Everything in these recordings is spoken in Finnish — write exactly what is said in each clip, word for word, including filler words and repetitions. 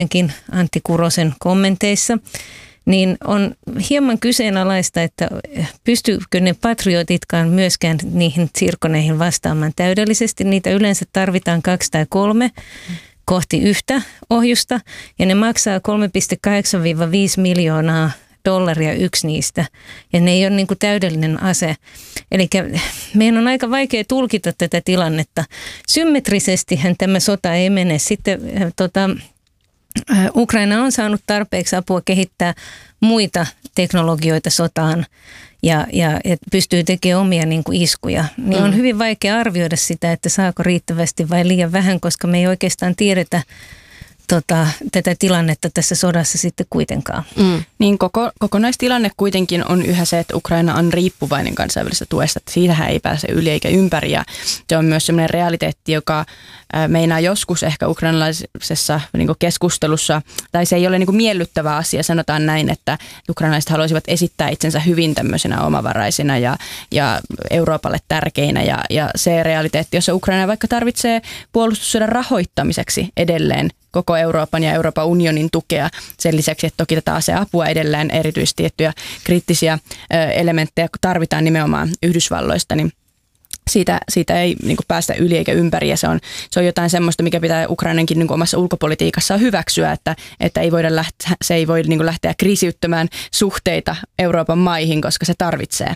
Antti Kurosen kommenteissa, niin on hieman kyseenalaista, että pystyykö ne patriotitkaan myöskään niihin sirkoneihin vastaamaan täydellisesti. Niitä yleensä tarvitaan kaksi tai kolme kohti yhtä ohjusta, ja ne maksaa kolme pilkku kahdeksan viisi miljoonaa dollaria yksi niistä, ja ne ei ole niin kuin täydellinen ase. Eli meidän on aika vaikea tulkita tätä tilannetta. Symmetrisestihän tämä sota ei mene. Sitten tota, Ukraina on saanut tarpeeksi apua kehittää muita teknologioita sotaan ja, ja, ja pystyy tekemään omia niin kuin iskuja. Niin mm. on hyvin vaikea arvioida sitä, että saako riittävästi vai liian vähän, koska me ei oikeastaan tiedetä Tota, tätä tilannetta tässä sodassa sitten kuitenkaan. Mm. Niin koko, kokonaistilanne kuitenkin on yhä se, että Ukraina on riippuvainen kansainvälisestä tuesta. Että siitähän ei pääse yli eikä ympäri. Ja se on myös sellainen realiteetti, joka ää, meinaa joskus ehkä ukrainalaisessa niin kuin keskustelussa, tai se ei ole niin kuin miellyttävä asia. Sanotaan näin, että ukrainalaiset haluaisivat esittää itsensä hyvin tämmöisenä omavaraisina ja, ja Euroopalle tärkeinä. Ja, ja se realiteetti, jossa Ukraina vaikka tarvitsee puolustussodan rahoittamiseksi edelleen koko Euroopan ja Euroopan unionin tukea. Sen lisäksi, että toki tätä aseapua edelleen erityisesti tiettyjä kriittisiä elementtejä tarvitaan nimenomaan Yhdysvalloista, niin siitä, siitä ei niin kuin päästä yli eikä ympäri. Ja se on, se on jotain semmoista, mikä pitää Ukrainankin niin kuin omassa ulkopolitiikassaan hyväksyä, että, että ei voida lähteä, se ei voi niin kuin lähteä kriisiyttämään suhteita Euroopan maihin, koska se tarvitsee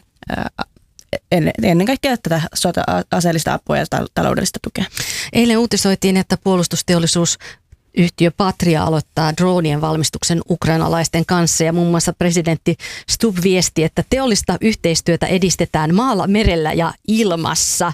ennen kaikkea tätä sota-aseellista apua ja taloudellista tukea. Eilen uutisoitiin, että puolustusteollisuus Yhtiö Patria aloittaa droonien valmistuksen ukrainalaisten kanssa ja muun muassa presidentti Stubb viesti, että teollista yhteistyötä edistetään maalla, merellä ja ilmassa.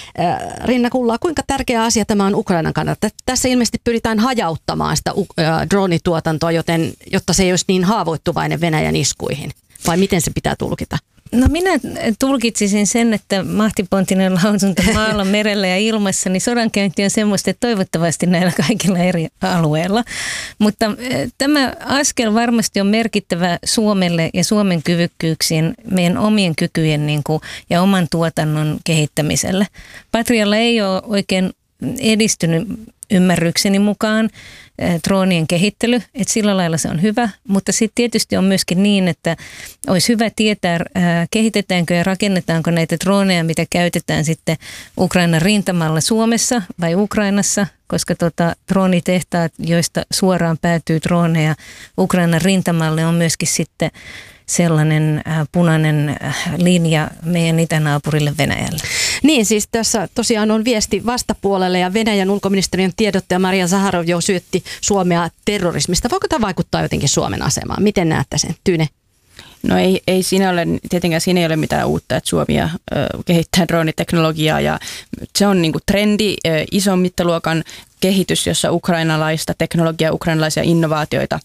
Rinna Kullaa, kuinka tärkeä asia tämä on Ukrainan kannalta? Tässä ilmeisesti pyritään hajauttamaan sitä droonituotantoa, joten, jotta se ei olisi niin haavoittuvainen Venäjän iskuihin. Vai miten se pitää tulkita? No minä tulkitsisin sen, että mahtipontinen lausunto maalla, merellä ja ilmassa, niin sodankäynti on semmoista, että toivottavasti näillä kaikilla eri alueilla. Mutta tämä askel varmasti on merkittävä Suomelle ja Suomen kyvykkyyksien, meidän omien kykyjen niin kuin, ja oman tuotannon kehittämiselle. Patrialla ei ole oikein edistynyt ymmärrykseni mukaan droonien kehittely, että sillä lailla se on hyvä, mutta sitten tietysti on myöskin niin, että olisi hyvä tietää, kehitetäänkö ja rakennetaanko näitä droneja, mitä käytetään sitten Ukrainan rintamalla Suomessa vai Ukrainassa, koska tota, droonitehtaat, joista suoraan päätyy droneja Ukrainan rintamalle, on myöskin sitten sellainen äh, punainen äh, linja meidän itänaapurille Venäjälle. Niin, siis tässä tosiaan on viesti vastapuolelle ja Venäjän ulkoministeriön tiedottaja Maria Zaharov jo syötti Suomea terrorismista. Voiko tämä vaikuttaa jotenkin Suomen asemaan? Miten näette sen? Tyyne? No ei, ei siinä ole, tietenkään siinä ei ole mitään uutta, että Suomi ö, kehittää droniteknologiaa ja se on niin kuin trendi, ö, ison mittaluokan kehitys, jossa ukrainalaista teknologiaa, ukrainalaisia innovaatioita,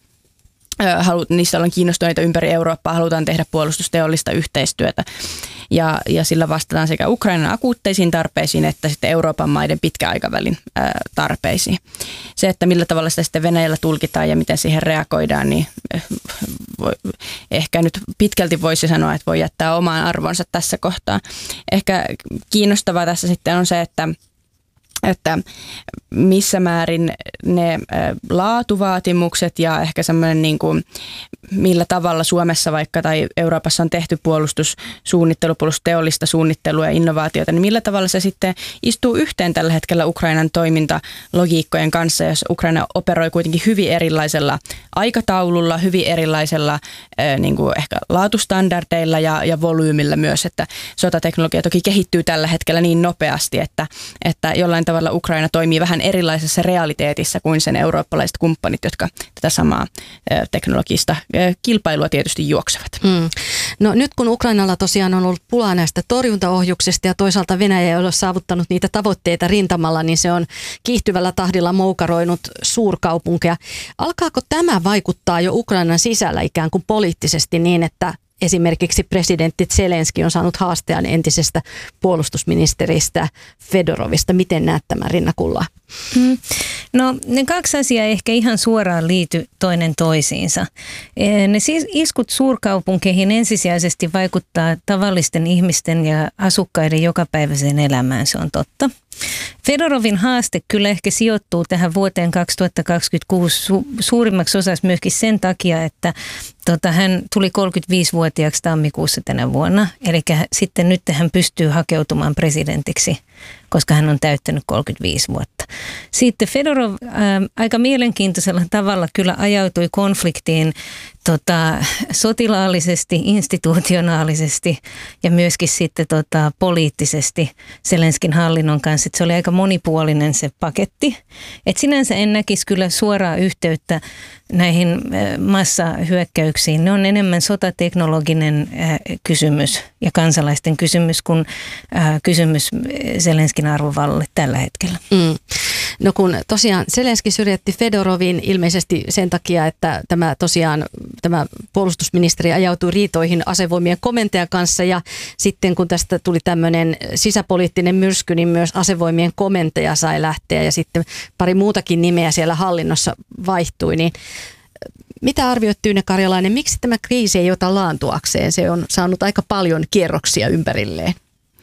Halu, niistä ollaan kiinnostuneita ympäri Eurooppaa, halutaan tehdä puolustusteollista yhteistyötä ja, ja sillä vastataan sekä Ukrainan akuutteisiin tarpeisiin että sitten Euroopan maiden pitkäaikavälin ää, tarpeisiin. Se, että millä tavalla sitä sitten Venäjällä tulkitaan ja miten siihen reagoidaan, niin voi, ehkä nyt pitkälti voisi sanoa, että voi jättää omaan arvonsa tässä kohtaa. Ehkä kiinnostavaa tässä sitten on se, että että missä määrin ne laatuvaatimukset ja ehkä semmoinen niin kuin millä tavalla Suomessa vaikka tai Euroopassa on tehty puolustussuunnittelu, puolustusteollista suunnittelua ja innovaatiota, niin millä tavalla se sitten istuu yhteen tällä hetkellä Ukrainan toimintalogiikkojen kanssa, jos Ukraina operoi kuitenkin hyvin erilaisella aikataululla, hyvin erilaisella niin kuin ehkä laatustandardeilla ja, ja volyymillä myös, että sotateknologia toki kehittyy tällä hetkellä niin nopeasti, että, että jollain tavalla Ukraina toimii vähän erilaisessa realiteetissa kuin sen eurooppalaiset kumppanit, jotka tätä samaa teknologista kilpailua tietysti juoksevat. Mm. No nyt kun Ukrainalla tosiaan on ollut pulaa näistä torjuntaohjuksista ja toisaalta Venäjä ei ole saavuttanut niitä tavoitteita rintamalla, niin se on kiihtyvällä tahdilla moukaroinut suurkaupunkeja. Alkaako tämä vaikuttaa jo Ukrainan sisällä ikään kuin poliittisesti niin, että esimerkiksi presidentti Zelenski on saanut haastean entisestä puolustusministeristä Fedorovista. Miten näet tämän, Rinna Kulla? Mm. No ne kaksi asiaa ehkä ihan suoraan liity toinen toisiinsa. Ne siis iskut suurkaupunkeihin ensisijaisesti vaikuttaa tavallisten ihmisten ja asukkaiden jokapäiväiseen elämään, se on totta. Fedorovin haaste kyllä ehkä sijoittuu tähän vuoteen kaksituhattakaksikymmentäkuusi su- suurimmaksi osaksi myöskin sen takia, että tota, hän tuli kolmekymmentäviisivuotiaaksi tammikuussa tänä vuonna. Eli sitten nyt hän pystyy hakeutumaan presidentiksi, koska hän on täyttänyt kolmekymmentäviisi vuotta. Sitten Fedorov ää, aika mielenkiintoisella tavalla kyllä ajautui konfliktiin tota, sotilaallisesti, institutionaalisesti ja myöskin sitten tota, poliittisesti Zelenskin hallinnon kanssa. Et se oli aika monipuolinen se paketti. Et sinänsä en näkisi kyllä suoraa yhteyttä näihin massahyökkäyksiin. Ne on enemmän sotateknologinen kysymys ja kansalaisten kysymys kuin kysymys Zelenskin arvovallalle tällä hetkellä. Mm. No kun tosiaan Zelenski syrjäytti Fedorovin ilmeisesti sen takia, että tämä tosiaan tämä puolustusministeri ajautui riitoihin asevoimien komentajan kanssa ja sitten kun tästä tuli tämmöinen sisäpoliittinen myrsky, niin myös asevoimien komentaja sai lähteä ja sitten pari muutakin nimeä siellä hallinnossa vaihtui, niin mitä arvioit, Tyyne Karjalainen, miksi tämä kriisi ei ota laantuakseen? Se on saanut aika paljon kierroksia ympärilleen.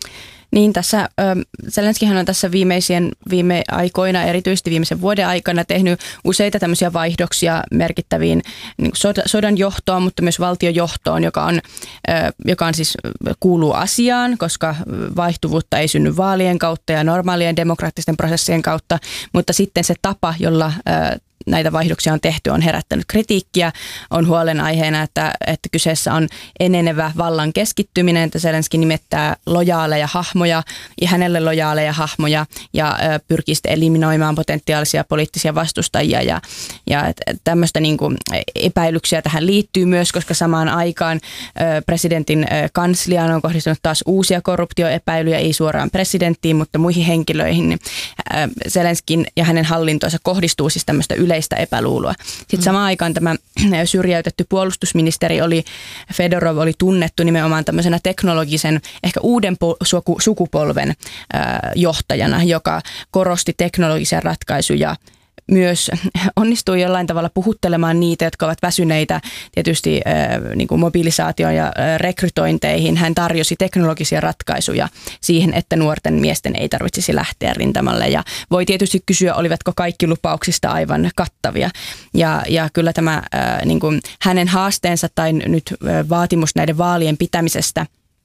Niin tässä Zelenskihän on tässä viimeisien viime aikoina, erityisesti viimeisen vuoden aikana tehnyt useita tämmöisiä vaihdoksia merkittäviin niin sodan johtoon, mutta myös valtiojohtoon, joka on, joka on siis kuuluu asiaan, koska vaihtuvuutta ei synny vaalien kautta ja normaalien demokraattisten prosessien kautta, mutta sitten se tapa, jolla näitä vaihdoksia on tehty, on herättänyt kritiikkiä. On huolenaiheena, että, että kyseessä on enenevä vallan keskittyminen, että Zelenski nimettää lojaaleja hahmoja ja hänelle lojaaleja hahmoja ja ö, pyrkii sitten eliminoimaan potentiaalisia poliittisia vastustajia. Ja, ja et, et tämmöistä niin kuin epäilyksiä tähän liittyy myös, koska samaan aikaan ö, presidentin ö, kansliaan on kohdistunut taas uusia korruptioepäilyjä, ei suoraan presidenttiin, mutta muihin henkilöihin. Ö, Zelenskin ja hänen hallintoonsa kohdistuu siis tämmöistä yleistä epäluuloa. Sitten samaan aikaan tämä syrjäytetty puolustusministeri oli, Fedorov oli tunnettu nimenomaan tämmöisenä teknologisen, ehkä uuden sukupolven johtajana, joka korosti teknologisia ratkaisuja, myös onnistui jollain tavalla puhuttelemaan niitä, jotka ovat väsyneitä tietysti äh, niin kuin mobilisaatioon ja äh, rekrytointeihin. Hän tarjosi teknologisia ratkaisuja siihen, että nuorten miesten ei tarvitsisi lähteä rintamalle. Ja voi tietysti kysyä, olivatko kaikki lupauksista aivan kattavia. Ja, ja kyllä tämä äh, niin kuin hänen haasteensa tai nyt äh, vaatimus näiden vaalien pitämisestä,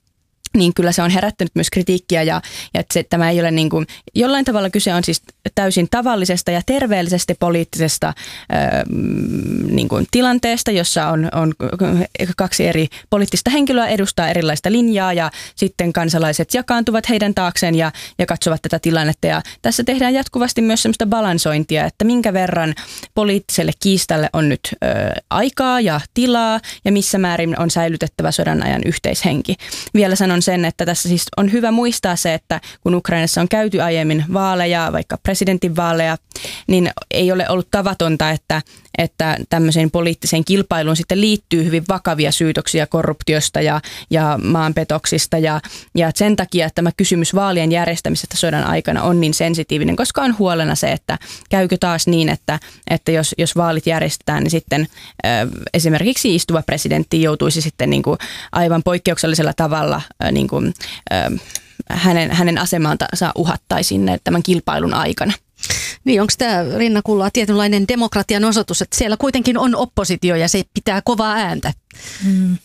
niin kyllä se on herättänyt myös kritiikkiä ja, ja että se, tämä ei ole niin kuin, jollain tavalla kyse on siis täysin tavallisesta ja terveellisestä poliittisesta ää, niin kuin tilanteesta, jossa on, on kaksi eri poliittista henkilöä edustaa erilaista linjaa ja sitten kansalaiset jakaantuvat heidän taakseen ja, ja katsovat tätä tilannetta ja tässä tehdään jatkuvasti myös sellaista balansointia, että minkä verran poliittiselle kiistalle on nyt ää, aikaa ja tilaa ja missä määrin on säilytettävä sodan ajan yhteishenki. Vielä sanon sen, että tässä siis on hyvä muistaa se, että kun Ukrainassa on käyty aiemmin vaaleja, vaikka presidentinvaaleja, niin ei ole ollut tavatonta, että, että tämmöiseen poliittiseen kilpailuun sitten liittyy hyvin vakavia syytöksiä korruptiosta ja, ja maanpetoksista ja, ja sen takia että tämä kysymys vaalien järjestämisestä sodan aikana on niin sensitiivinen, koska on huolena se, että käykö taas niin, että, että jos, jos vaalit järjestetään, niin sitten äh, esimerkiksi istuva presidentti joutuisi sitten niin kuin aivan poikkeuksellisella tavalla äh, niin kuin, äh, hänen, hänen asemaansa uhattaisiin tämän kilpailun aikana. Niin, onko tämä, Rinna Kullaa, tietynlainen demokratian osoitus, että siellä kuitenkin on oppositio ja se pitää kovaa ääntä? Hmm.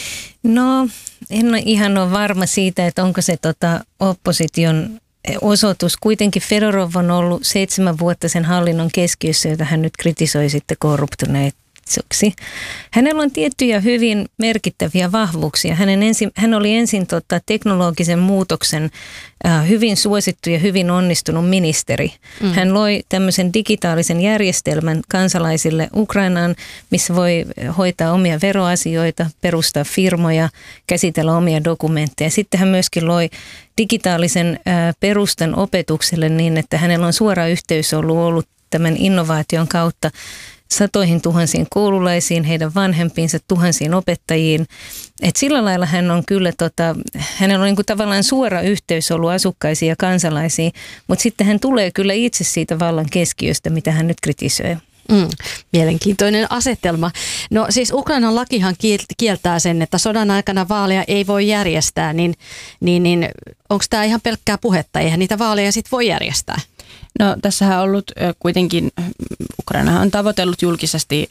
No, en ole ihan ole varma siitä, että onko se tota opposition osoitus. Kuitenkin Fedorov on ollut seitsemän vuotta sen hallinnon keskiössä, jota hän nyt kritisoi sitten korruptuneet. Hänellä on tiettyjä hyvin merkittäviä vahvuuksia. Hänen ensin, hän oli ensin tota, teknologisen muutoksen äh, hyvin suosittu ja hyvin onnistunut ministeri. Mm. Hän loi tämmöisen digitaalisen järjestelmän kansalaisille Ukrainaan, missä voi hoitaa omia veroasioita, perustaa firmoja, käsitellä omia dokumentteja. Sitten hän myöskin loi digitaalisen äh, perustan opetukselle niin, että hänellä on suora yhteys ollut, ollut tämän innovaation kautta satoihin tuhansiin koululaisiin, heidän vanhempiinsa, tuhansiin opettajiin. Et sillä lailla hän on kyllä, tota, hänellä on niin kuin tavallaan suora yhteys ollut asukkaisiin ja kansalaisiin, mutta sitten hän tulee kyllä itse siitä vallan keskiöstä, mitä hän nyt kritisoi. Mm, mielenkiintoinen asetelma. No siis Ukrainan lakihan kieltää sen, että sodan aikana vaaleja ei voi järjestää, niin, niin, niin onko tämä ihan pelkkää puhetta? Eihän niitä vaaleja sitten voi järjestää? No tässähän on ollut kuitenkin, Ukrainahan on tavoitellut julkisesti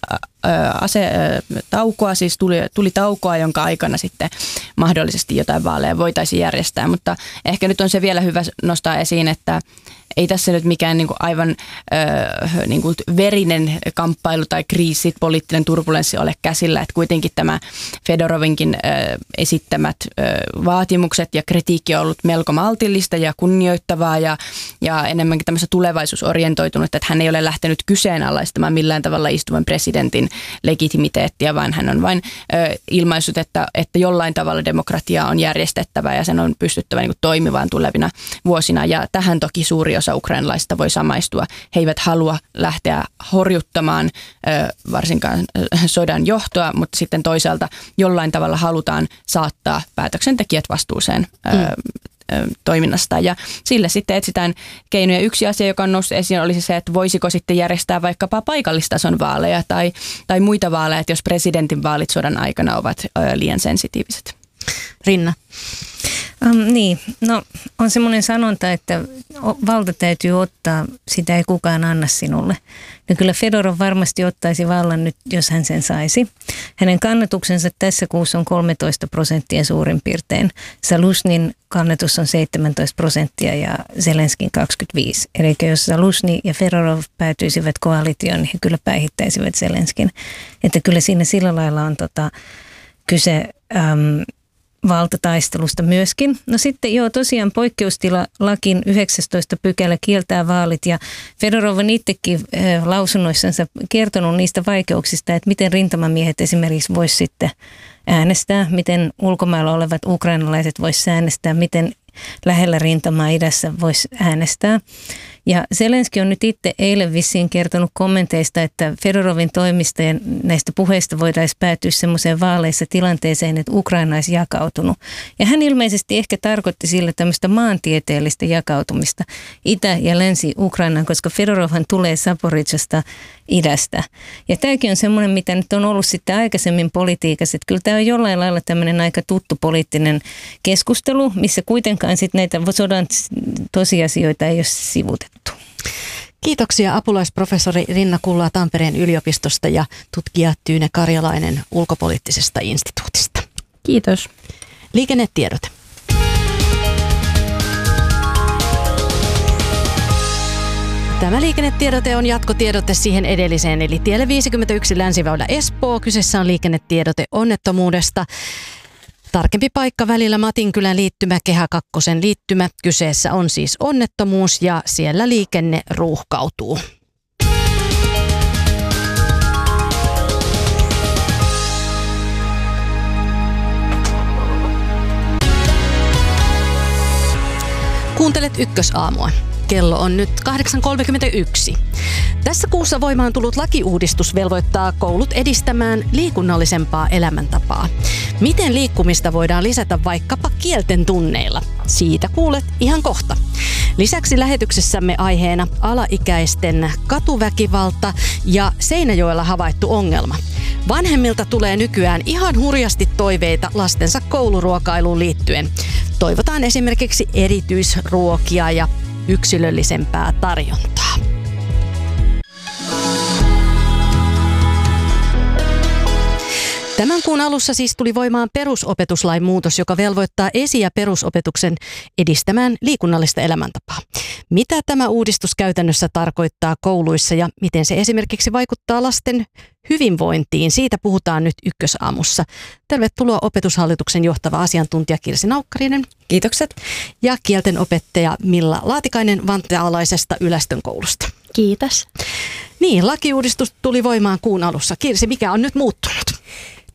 asetaukoa, siis tuli, tuli taukoa, jonka aikana sitten mahdollisesti jotain vaaleja voitaisiin järjestää, mutta ehkä nyt on se vielä hyvä nostaa esiin, että ei tässä nyt mikään niin kuin aivan ö, niin kuin verinen kamppailu tai kriisi, poliittinen turbulenssi ole käsillä, että kuitenkin tämä Fedorovinkin ö, esittämät ö, vaatimukset ja kritiikki on ollut melko maltillista ja kunnioittavaa ja, ja enemmänkin tämmöistä tulevaisuusorientoitunutta, että hän ei ole lähtenyt kyseenalaistamaan millään tavalla istuvan presidentin legitimiteettiä, vaan hän on vain ö, ilmaissut, että, että jollain tavalla demokratia on järjestettävä ja sen on pystyttävä niin kuin toimimaan tulevina vuosina ja tähän toki suuri osa ukrainalaisista voi samaistua. He eivät halua lähteä horjuttamaan ö, varsinkaan ö, sodan johtoa, mutta sitten toisaalta jollain tavalla halutaan saattaa päätöksentekijät vastuuseen ö, mm. ö, toiminnasta. Ja sille sitten etsitään keinoja. Yksi asia, joka on noussut esiin, olisi se, että voisiko sitten järjestää vaikkapa paikallistason vaaleja tai, tai muita vaaleja, jos presidentin vaalit sodan aikana ovat ö, liian sensitiiviset. Rinna. Um, niin, no on semmoinen sanonta, että valta täytyy ottaa, sitä ei kukaan anna sinulle. Ja kyllä Fedorov varmasti ottaisi vallan nyt, jos hän sen saisi. Hänen kannatuksensa tässä kuussa on kolmetoista prosenttia suurin piirtein. Zaluzhnin kannatus on seitsemäntoista prosenttia ja Zelenskin kaksikymmentäviisi. Eli jos Zaluzhny ja Fedorov päätyisivät koalitioon, niin he kyllä päihittäisivät Zelenskin. Että kyllä siinä sillä lailla on tota, kyse äm, valtataistelusta myöskin. No sitten joo, tosiaan poikkeustilalakin yhdeksästoista pykälä kieltää vaalit ja Fedorov on itsekin äh, lausunnoissansa kertonut niistä vaikeuksista, että miten rintamamiehet esimerkiksi vois sitten äänestää, miten ulkomailla olevat ukrainalaiset vois äänestää, miten lähellä rintamaa idässä voisi äänestää. Ja Zelenski on nyt itse eilen vissiin kertonut kommenteista, että Fedorovin toimista ja näistä puheista voitaisiin päätyä semmoiseen vaaleissa tilanteeseen, että Ukraina olisi jakautunut. Ja hän ilmeisesti ehkä tarkoitti sille tämmöistä maantieteellistä jakautumista Itä- ja Länsi-Ukrainaan, koska Fedorovhan tulee Zaporizhzhasta idästä. Ja tämäkin on semmoinen, mitä nyt on ollut sitten aikaisemmin politiikassa, että kyllä tämä on jollain lailla tämmöinen aika tuttu poliittinen keskustelu, missä kuitenkaan sitten näitä sodan tosiasioita ei ole sivutettu. Kiitoksia apulaisprofessori Rinna Kullaa Tampereen yliopistosta ja tutkija Tyyne Karjalainen Ulkopoliittisesta instituutista. Kiitos. Liikennetiedote. Tämä liikennetiedote on jatkotiedote siihen edelliseen, eli tielle viisikymmentäyksi Länsiväylä Espoo. Kyseessä on liikennetiedote onnettomuudesta. Tarkempi paikka välillä Matinkylän liittymä, Kehä kakkosen liittymä. Kyseessä on siis onnettomuus ja siellä liikenne ruuhkautuu. Kuuntelet Ykkösaamua. Kello on nyt kahdeksan kolmekymmentäyksi. Tässä kuussa voimaan tullut lakiuudistus velvoittaa koulut edistämään liikunnallisempaa elämäntapaa. Miten liikkumista voidaan lisätä vaikkapa kielten tunneilla? Siitä kuulet ihan kohta. Lisäksi lähetyksessämme aiheena alaikäisten katuväkivalta ja Seinäjoella havaittu ongelma. Vanhemmilta tulee nykyään ihan hurjasti toiveita lastensa kouluruokailuun liittyen. Toivotaan esimerkiksi erityisruokia ja yksilöllisempää tarjontaa. Tämän kuun alussa siis tuli voimaan perusopetuslain muutos, joka velvoittaa esi- ja perusopetuksen edistämään liikunnallista elämäntapaa. Mitä tämä uudistus käytännössä tarkoittaa kouluissa ja miten se esimerkiksi vaikuttaa lasten hyvinvointiin? Siitä puhutaan nyt Ykkösaamussa. Tervetuloa Opetushallituksen johtava asiantuntija Kirsi Naukkarinen. Kiitokset. Ja kielten opettaja Milla Laatikainen Vantaalaisesta Ylästön koulusta. Kiitos. Niin, lakiuudistus tuli voimaan kuun alussa. Kirsi, mikä on nyt muuttunut?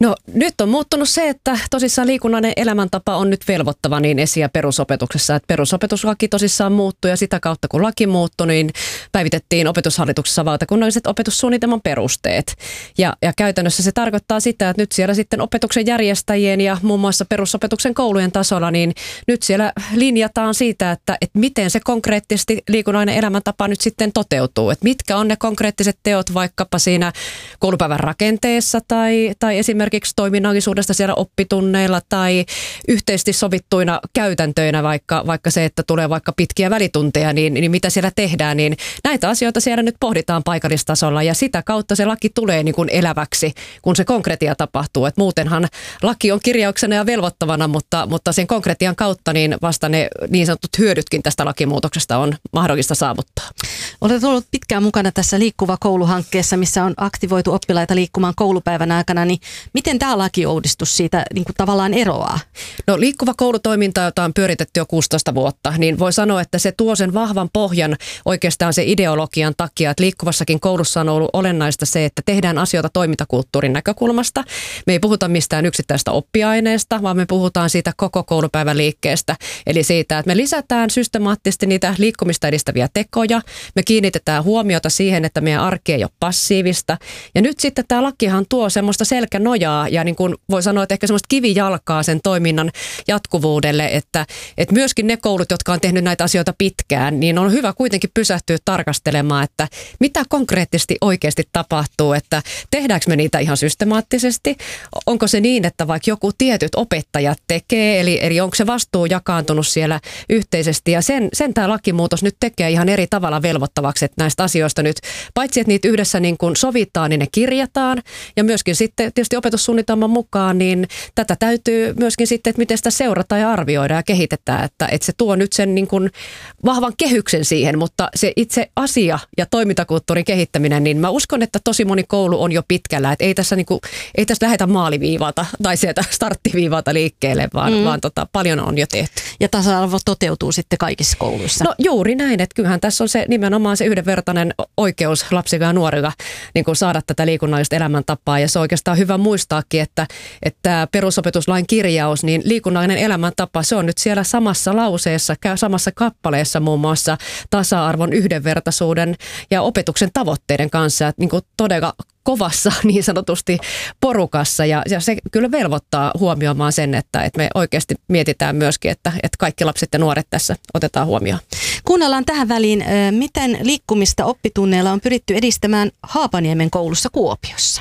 No nyt on muuttunut se, että tosissaan liikunnallinen elämäntapa on nyt velvoittava niin esi- ja perusopetuksessa. Että perusopetuslaki tosissaan muuttui ja sitä kautta kun laki muuttui, niin päivitettiin opetushallituksessa valtakunnalliset opetussuunnitelman perusteet. Ja, ja käytännössä se tarkoittaa sitä, että nyt siellä sitten opetuksen järjestäjien ja muun muassa perusopetuksen koulujen tasolla, niin nyt siellä linjataan siitä, että, että miten se konkreettisesti liikunnallinen elämäntapa nyt sitten toteutuu. Että mitkä on ne konkreettiset teot vaikkapa siinä koulupäivän rakenteessa tai, tai esimerkiksi toiminnallisuudesta siellä oppitunneilla tai yhteisesti sovittuina käytäntöinä, vaikka, vaikka se, että tulee vaikka pitkiä välitunteja, niin, niin mitä siellä tehdään, niin näitä asioita siellä nyt pohditaan paikallistasolla ja sitä kautta se laki tulee niin kuin eläväksi, kun se konkretia tapahtuu. Et muutenhan laki on kirjauksena ja velvoittavana, mutta, mutta sen konkretian kautta niin vasta ne niin sanotut hyödytkin tästä lakimuutoksesta on mahdollista saavuttaa. Olet ollut pitkään mukana tässä Liikkuva koulu-hankkeessa, missä on aktivoitu oppilaita liikkumaan koulupäivän aikana, niin miten tämä lakiuudistus siitä niin kuin tavallaan eroaa? No Liikkuva koulutoiminta, jota on pyöritetty jo kuusitoista vuotta, niin voi sanoa, että se tuo sen vahvan pohjan oikeastaan se ideologian takia, että Liikkuvassakin koulussa on ollut olennaista se, että tehdään asioita toimintakulttuurin näkökulmasta. Me ei puhuta mistään yksittäistä oppiaineesta, vaan me puhutaan siitä koko koulupäivän liikkeestä. Eli siitä, että me lisätään systemaattisesti niitä liikkumista edistäviä tekoja, me kiinnitetään huomiota siihen, että meidän arki ei ole passiivista. Ja nyt sitten tämä lakihan tuo semmoista selkänojaa ja niin kuin voi sanoa, että ehkä semmoista kivijalkaa sen toiminnan jatkuvuudelle, että, että myöskin ne koulut, jotka on tehnyt näitä asioita pitkään, niin on hyvä kuitenkin pysähtyä tarkastelemaan, että mitä konkreettisesti oikeasti tapahtuu, että tehdäänkö me niitä ihan systemaattisesti, onko se niin, että vaikka joku tietyt opettajat tekee, eli, eli onko se vastuu jakaantunut siellä yhteisesti ja sen, sen tämä lakimuutos nyt tekee ihan eri tavalla velvoittavaksi, että näistä asioista nyt, paitsi että niitä yhdessä niin kuin sovitaan, niin ne kirjataan ja myöskin sitten tietysti opetussuunnitelman mukaan, niin tätä täytyy myöskin sitten, että miten sitä seurataan ja arvioidaan ja kehitetään, että, että se tuo nyt sen niin kuin vahvan kehyksen siihen, mutta se itse asia ja toimintakulttuurin kehittäminen, niin mä uskon, että tosi moni koulu on jo pitkällä, että ei tässä, niin kuin, ei tässä lähdetä maaliviivalta tai sieltä starttiviivalta liikkeelle, vaan, mm. vaan tota, paljon on jo tehty. Ja tasa-arvo toteutuu sitten kaikissa kouluissa? No juuri näin, että kyllähän tässä on se nimenomaan se yhdenvertainen oikeus lapsilla ja nuorilla niin kuin saada tätä liikunnallista elämäntapaa ja se on oikeastaan hyvä muistaakin, että, että perusopetuslain kirjaus, niin liikunnallinen elämäntapa, se on nyt siellä samassa lauseessa, käy samassa kappaleessa muun muassa tasa-arvon, yhdenvertaisuuden ja opetuksen tavoitteiden kanssa, että niin kuin todella kovassa niin sanotusti porukassa ja, ja se kyllä velvoittaa huomioimaan sen, että, että me oikeasti mietitään myöskin, että, että kaikki lapset ja nuoret tässä otetaan huomioon. Kuunnellaan tähän väliin, miten liikkumista oppitunneilla on pyritty edistämään Haapaniemen koulussa Kuopiossa.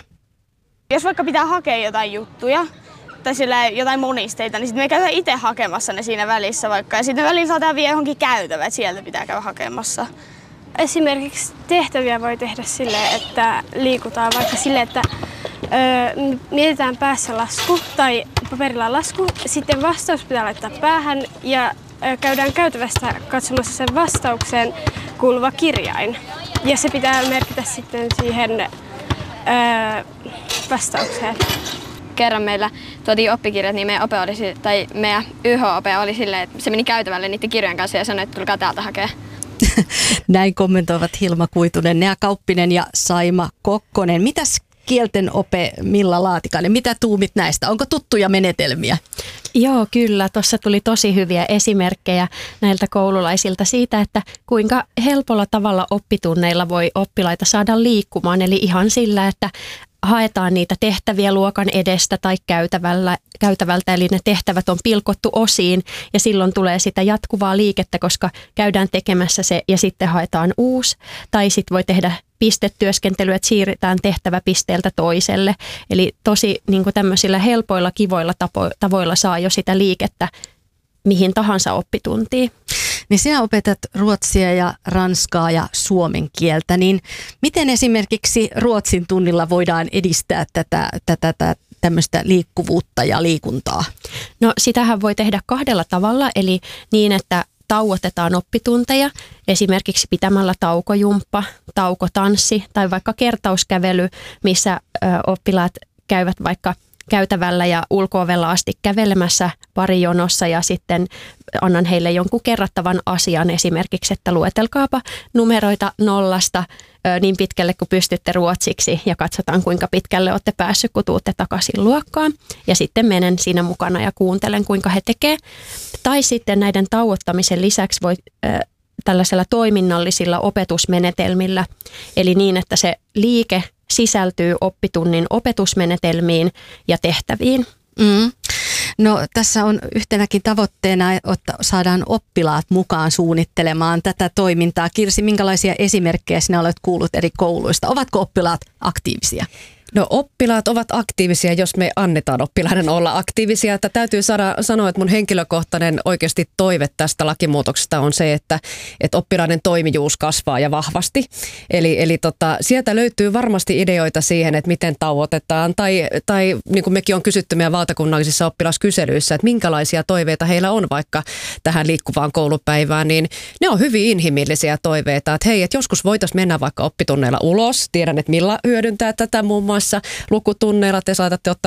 Jos vaikka pitää hakea jotain juttuja tai sillä jotain monisteita, niin sitten me käydään itse hakemassa ne siinä välissä vaikka. Ja sitten välillä saadaan vielä johonkin käytävä, että sieltä pitää käydä hakemassa. Esimerkiksi tehtäviä voi tehdä silleen, että liikutaan vaikka silleen, että öö, mietitään päässä lasku tai paperilla lasku. Sitten vastaus pitää laittaa päähän ja öö, käydään käytävästä katsomassa sen vastaukseen kuuluva kirjain. Ja se pitää merkitä sitten siihen öö, vastaukseen. Kerran meillä tuotiin oppikirjat, niin meidän, ope oli, tai meidän Y H-ope oli silleen, että se meni käytävälle niiden kirjojen kanssa ja sanoi, että tulkaa täältä hakea. Näin kommentoivat Hilma Kuitunen, Nea Kauppinen ja Saima Kokkonen. Mitäs kielten ope Milla Laatikainen, mitä tuumit näistä? Onko tuttuja menetelmiä? Joo, kyllä. Tuossa tuli tosi hyviä esimerkkejä näiltä koululaisilta siitä, että kuinka helpolla tavalla oppitunneilla voi oppilaita saada liikkumaan. Eli ihan sillä, että haetaan niitä tehtäviä luokan edestä tai käytävällä, käytävältä, eli ne tehtävät on pilkottu osiin ja silloin tulee sitä jatkuvaa liikettä, koska käydään tekemässä se ja sitten haetaan uusi. Tai sitten voi tehdä pistetyöskentelyä, että siirretään tehtävä pisteeltä toiselle. Eli tosi niin kuin tämmöisillä helpoilla, kivoilla tapo- tavoilla saa jo sitä liikettä mihin tahansa oppituntiin. Niin sinä opetat ruotsia ja ranskaa ja suomen kieltä, niin miten esimerkiksi ruotsin tunnilla voidaan edistää tätä, tätä, tätä tämmöistä liikkuvuutta ja liikuntaa? No sitähän voi tehdä kahdella tavalla, eli niin, että tauotetaan oppitunteja, esimerkiksi pitämällä taukojumppa, taukotanssi tai vaikka kertauskävely, missä ö, oppilaat käyvät vaikka käytävällä ja ulko-ovella asti kävelemässä parijonossa ja sitten annan heille jonkun kerrattavan asian esimerkiksi, että luetelkaapa numeroita nollasta niin pitkälle kuin pystytte ruotsiksi ja katsotaan kuinka pitkälle olette päässyt, kun tuutte takaisin luokkaan. Ja sitten menen siinä mukana ja kuuntelen kuinka he tekee. Tai sitten näiden tauottamisen lisäksi voi tällaisella toiminnallisilla opetusmenetelmillä, eli niin, että se liike sisältyy oppitunnin opetusmenetelmiin ja tehtäviin. Mm. No tässä on yhtenäkin tavoitteena, että saadaan oppilaat mukaan suunnittelemaan tätä toimintaa. Kirsi, minkälaisia esimerkkejä sinä olet kuullut eri kouluista? Ovatko oppilaat aktiivisia? No oppilaat ovat aktiivisia, jos me annetaan oppilaiden olla aktiivisia. Että täytyy saada, sanoa, että mun henkilökohtainen oikeasti toive tästä lakimuutoksesta on se, että, että oppilaiden toimijuus kasvaa ja vahvasti. Eli, eli tota, sieltä löytyy varmasti ideoita siihen, että miten tauotetaan. Tai, tai niin kuin mekin on kysytty meidän valtakunnallisissa oppilaskyselyissä, että minkälaisia toiveita heillä on vaikka tähän liikkuvaan koulupäivään. Niin ne on hyvin inhimillisiä toiveita, että hei, että joskus voitaisiin mennä vaikka oppitunneilla ulos. Tiedän, että Milla hyödyntää tätä muun muassa lukutunneilla. Te saatatte ottaa